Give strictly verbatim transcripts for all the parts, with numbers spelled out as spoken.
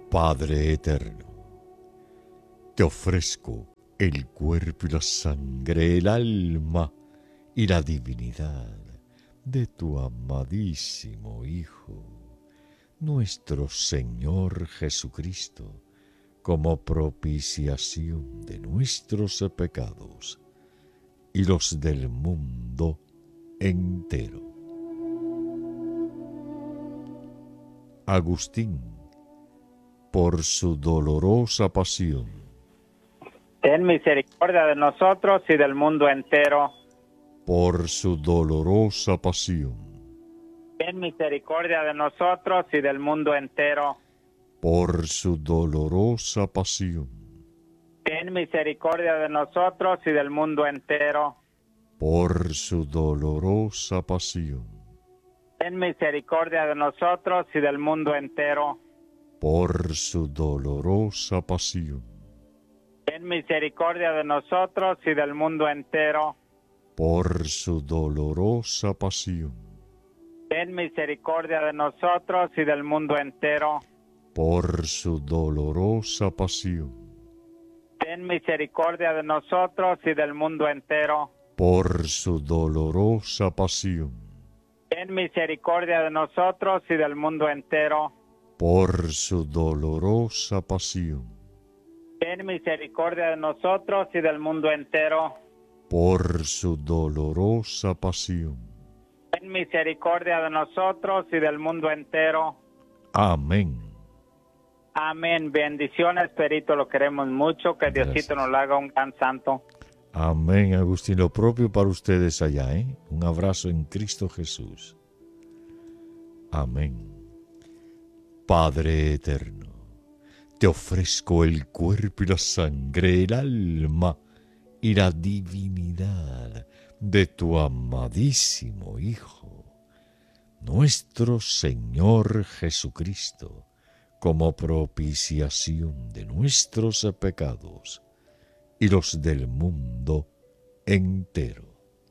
Padre eterno, te ofrezco el cuerpo y la sangre, el alma y la divinidad de tu amadísimo Hijo, nuestro Señor Jesucristo, como propiciación de nuestros pecados y los del mundo entero. Agustín, por su dolorosa pasión, ten misericordia de nosotros y del mundo entero. por su dolorosa pasión, Ten misericordia de nosotros y del mundo entero. por su dolorosa pasión, Ten misericordia de nosotros y del mundo entero. por su dolorosa pasión, Ten misericordia de nosotros y del mundo entero. por su dolorosa pasión, Ten misericordia de nosotros y del mundo entero. por su dolorosa pasión, Ten misericordia de nosotros y del mundo entero. por su dolorosa pasión, Ten misericordia de nosotros y del mundo entero. por su dolorosa pasión, Ten misericordia de nosotros y del mundo entero. por su dolorosa pasión, Ten misericordia de nosotros y del mundo entero. por su dolorosa pasión. Ten misericordia de nosotros y del mundo entero. Amén. Amén. Bendiciones, Perito, lo queremos mucho. Que Gracias. Diosito nos lo haga un gran santo. Amén, Agustín. Lo propio para ustedes allá, ¿eh? Un abrazo en Cristo Jesús. Amén. Padre eterno, te ofrezco el cuerpo y la sangre, el alma y la divinidad de tu amadísimo Hijo, nuestro Señor Jesucristo, como propiciación de nuestros pecados y los del mundo entero.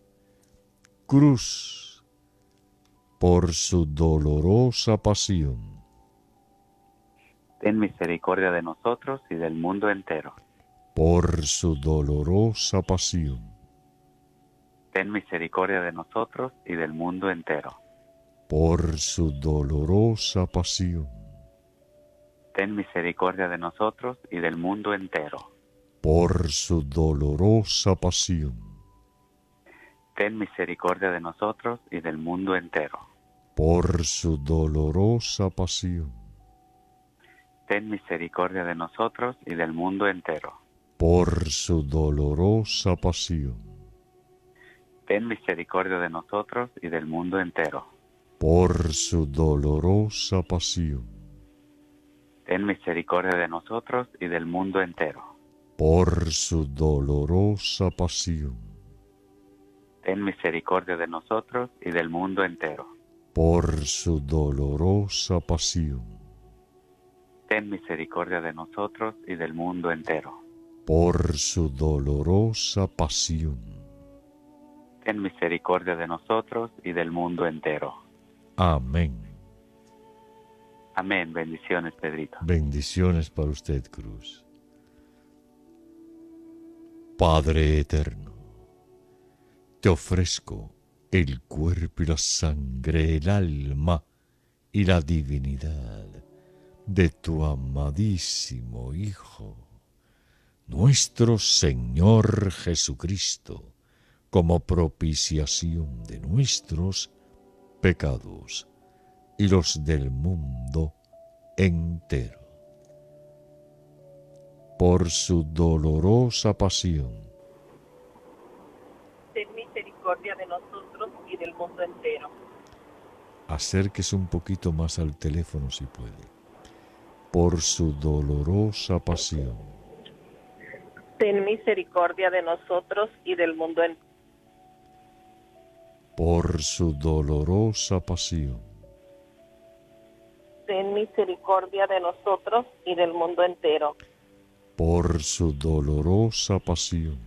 Cruz, por su dolorosa pasión, ten misericordia de nosotros y del mundo entero. por su dolorosa pasión, Ten misericordia de nosotros y del mundo entero. por su dolorosa pasión, Ten misericordia de nosotros y del mundo entero. por su dolorosa pasión, Ten misericordia de nosotros y del mundo entero. por su dolorosa pasión, Ten misericordia de nosotros y del mundo entero. por su dolorosa pasión, Ten misericordia de nosotros y del mundo entero. por su dolorosa pasión, Ten misericordia de nosotros y del mundo entero. por su dolorosa pasión, Ten misericordia de nosotros y del mundo entero. por su dolorosa pasión, Ten misericordia de nosotros y del mundo entero. por su dolorosa pasión. Ten misericordia de nosotros y del mundo entero. Amén. Amén. Bendiciones, Pedrito. Bendiciones para usted, Cruz. Padre eterno, te ofrezco el cuerpo y la sangre, el alma y la divinidad de tu amadísimo Hijo, nuestro Señor Jesucristo, como propiciación de nuestros pecados y los del mundo entero. Por su dolorosa pasión, ten misericordia de nosotros y del mundo entero. acérquese un poquito más al teléfono si puede. Por su dolorosa pasión, Ten misericordia de nosotros y del mundo entero. por su dolorosa pasión, Ten misericordia de nosotros y del mundo entero. por su dolorosa pasión,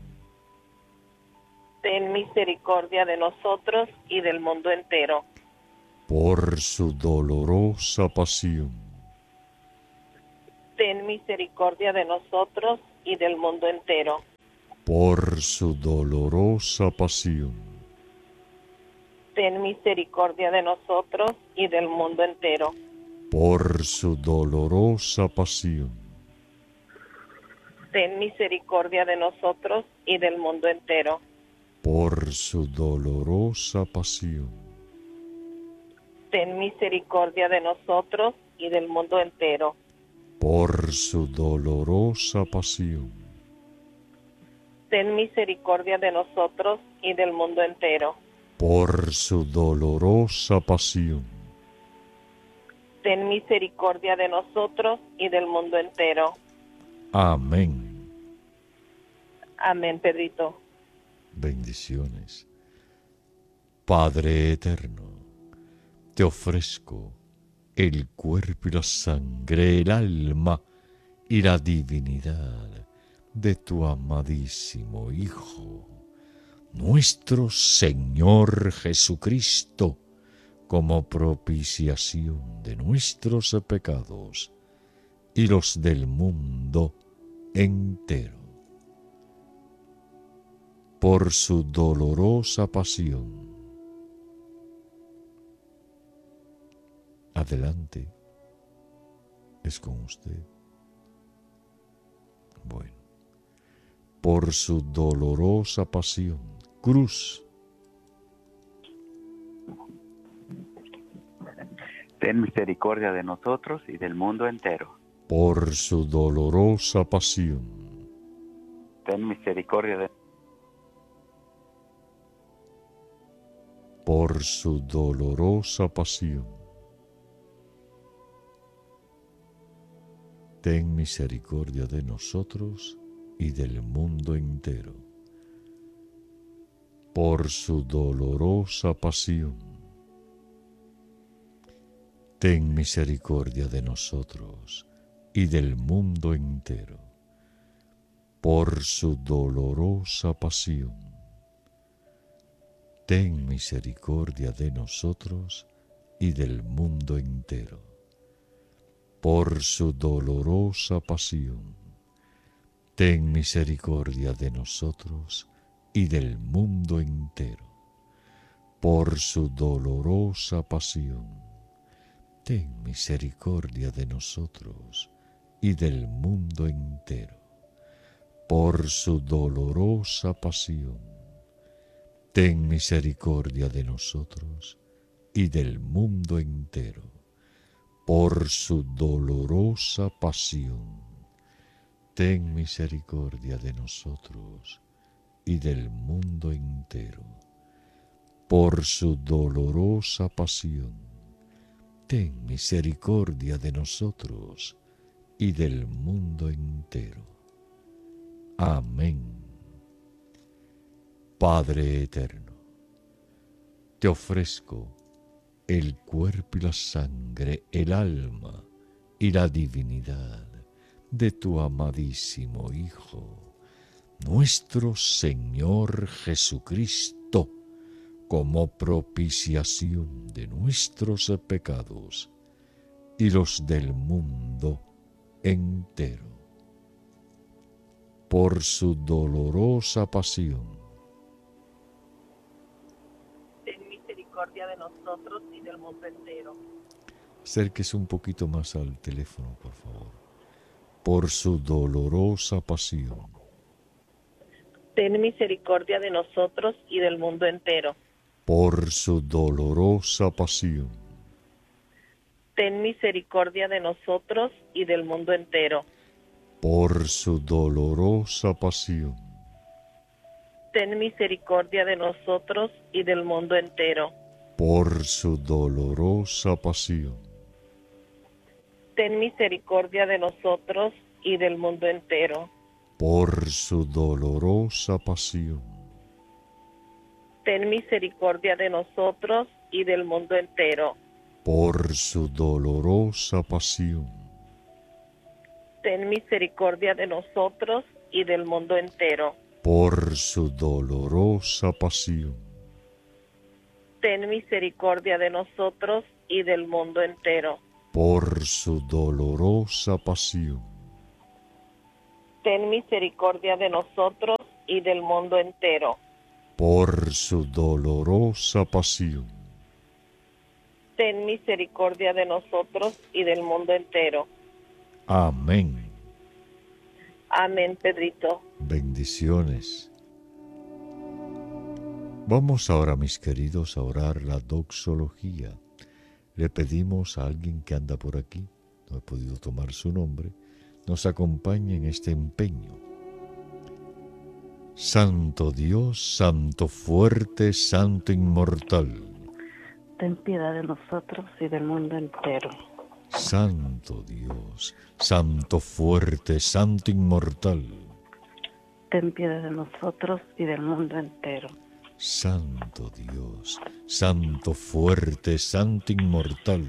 Ten misericordia de nosotros y del mundo entero. por su dolorosa pasión, ten misericordia de nosotros y del mundo entero. por su dolorosa pasión, Ten misericordia de nosotros y del mundo entero. por su dolorosa pasión, Ten misericordia de nosotros y del mundo entero. por su dolorosa pasión, Ten misericordia de nosotros y del mundo entero. por su dolorosa pasión, Ten misericordia de nosotros y del mundo entero. por su dolorosa pasión, Ten misericordia de nosotros y del mundo entero. amén. Amén, Pedrito. Bendiciones. Padre eterno, te ofrezco el cuerpo y la sangre, el alma y la divinidad de tu amadísimo Hijo, nuestro Señor Jesucristo, como propiciación de nuestros pecados y los del mundo entero. Por su dolorosa pasión. Adelante, es con usted. Bueno, por su dolorosa pasión, cruz. Ten misericordia de nosotros y del mundo entero. Por su dolorosa pasión, Ten misericordia de por su dolorosa pasión, ten misericordia de nosotros y del mundo entero. Por su dolorosa pasión, ten misericordia de nosotros y del mundo entero. Por su dolorosa pasión, ten misericordia de nosotros y del mundo entero. Por su dolorosa pasión, ten misericordia de nosotros y del mundo entero. Por su dolorosa pasión, ten misericordia de nosotros y del mundo entero. Por su dolorosa pasión, ten misericordia de nosotros y del mundo entero. Por su dolorosa pasión, ten misericordia de nosotros y del mundo entero. Por su dolorosa pasión, ten misericordia de nosotros y del mundo entero. Amén. Padre eterno, te ofrezco el cuerpo y la sangre, el alma y la divinidad de tu amadísimo Hijo, nuestro Señor Jesucristo, como propiciación de nuestros pecados y los del mundo entero. Por su dolorosa pasión, Ten misericordia de nosotros y del mundo entero. acérquese un poquito más al teléfono, por favor. Por su dolorosa pasión, Ten misericordia de nosotros y del mundo entero. por su dolorosa pasión, Ten misericordia de nosotros y del mundo entero. por su dolorosa pasión, Ten misericordia de nosotros y del mundo entero. por su dolorosa pasión, Ten misericordia de nosotros y del mundo entero. por su dolorosa pasión, Ten misericordia de nosotros y del mundo entero. por su dolorosa pasión, Ten misericordia de nosotros y del mundo entero. por su dolorosa pasión, Ten misericordia de nosotros y del mundo entero. por su dolorosa pasión, ten misericordia de nosotros y del mundo entero. Por su dolorosa pasión, Ten misericordia de nosotros y del mundo entero. amén. Amén, Pedrito. Bendiciones. Vamos ahora, mis queridos, a orar la doxología. Le pedimos a alguien que anda por aquí, no he podido tomar su nombre, nos acompañe en este empeño. Santo Dios, Santo fuerte, Santo inmortal. Ten piedad de nosotros y del mundo entero. Santo Dios, Santo fuerte, Santo inmortal. Ten piedad de nosotros y del mundo entero. Santo Dios, Santo fuerte, Santo inmortal.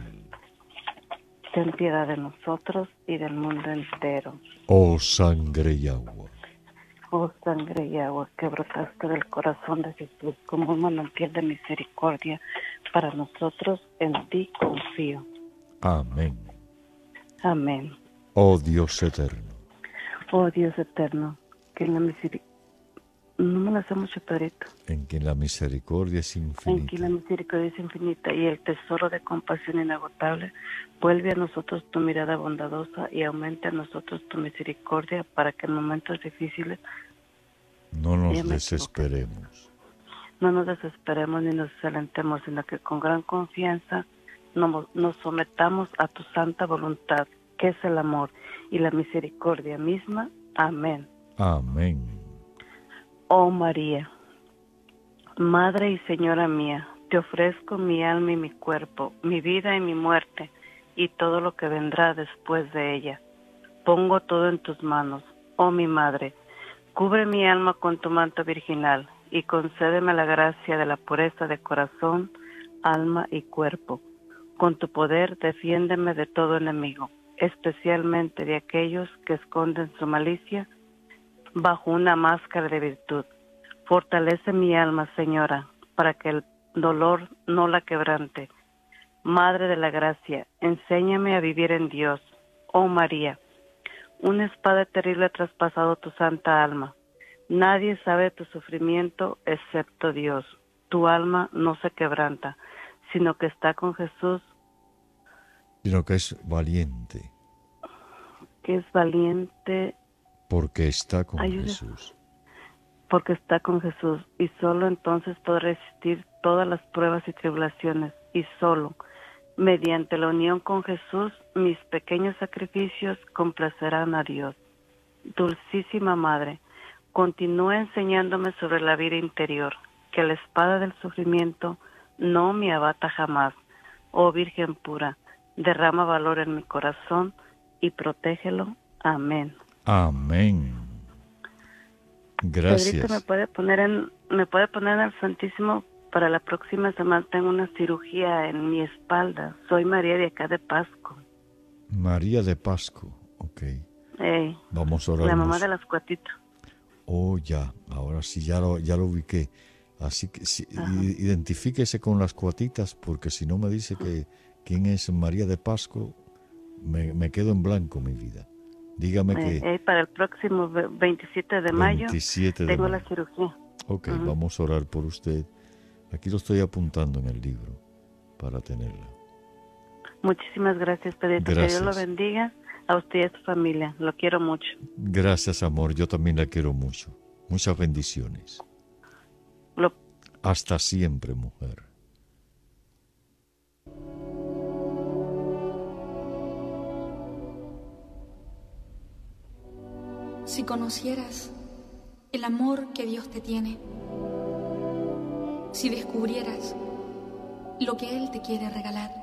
Ten piedad de nosotros y del mundo entero. Oh sangre y agua, Oh sangre y agua que brotaste del corazón de Jesús como un manantial de misericordia para nosotros, en ti confío. amén. Amén. Oh Dios eterno, Oh Dios eterno, que en la misericordia... No me la sé mucho, Pedrito. en quien la misericordia es En infinita. que la misericordia es infinita y el tesoro de compasión inagotable, vuelve a nosotros tu mirada bondadosa y aumente a nosotros tu misericordia para que en momentos difíciles No nos Ya me desesperemos. no nos desesperemos ni nos desalentemos, sino que con gran confianza nos, nos sometamos a tu santa voluntad, que es el amor y la misericordia misma. Amén. Amén. Oh María, Madre y Señora mía, te ofrezco mi alma y mi cuerpo, mi vida y mi muerte, y todo lo que vendrá después de ella. Pongo todo en tus manos, oh mi Madre, cubre mi alma con tu manto virginal, y concédeme la gracia de la pureza de corazón, alma y cuerpo. Con tu poder defiéndeme de todo enemigo, especialmente de aquellos que esconden su malicia bajo una máscara de virtud. Fortalece mi alma, Señora, para que el dolor no la quebrante. Madre de la gracia, enséñame a vivir en Dios. Oh María, una espada terrible ha traspasado tu santa alma. Nadie sabe tu sufrimiento excepto Dios. Tu alma no se quebranta, sino que está con Jesús, Sino que es valiente, que es valiente porque está con Ayuda. Jesús. porque está con Jesús, y solo entonces podrá resistir todas las pruebas y tribulaciones, y solo, mediante la unión con Jesús, mis pequeños sacrificios complacerán a Dios. Dulcísima Madre, continúa enseñándome sobre la vida interior, que la espada del sufrimiento no me abata jamás. Oh Virgen pura, derrama valor en mi corazón y protégelo. Amén. Amén. Gracias. Pedrito, me puede poner en me puede poner en el Santísimo. Para la próxima semana tengo una cirugía en mi espalda. Soy María de acá de Pasco. María de Pasco, ok. Ey, Vamos a orar. la mamá de las cuatitas. Oh, ya, ahora sí, ya lo, ya lo ubiqué. Así que sí, i- identifíquese con las cuatitas, porque si no me dice que quién es María de Pasco, me, me quedo en blanco mi vida. Dígame Eh, que eh, para el próximo ve- veintisiete de mayo veintisiete de tengo mayo. la cirugía. Ok, Ujú. vamos a orar por usted. Aquí lo estoy apuntando en el libro para tenerla. Muchísimas gracias, Pedrito. Que Dios lo Gracias. bendiga a usted y a su familia. Lo quiero mucho. Gracias, amor. Yo también la quiero mucho. Muchas bendiciones. Lo Hasta siempre, mujer. Si conocieras el amor que Dios te tiene, si descubrieras lo que Él te quiere regalar,